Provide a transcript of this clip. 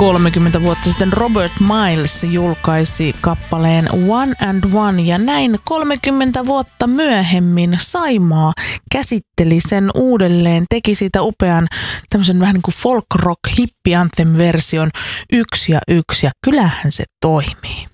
30 vuotta sitten Robert Miles julkaisi kappaleen One and One ja näin 30 vuotta myöhemmin Saimaa käsitteli sen uudelleen, teki siitä upean tämmöisen vähän niin kuin folk rock hippie anthem version 1 ja 1 ja kyllähän se toimii.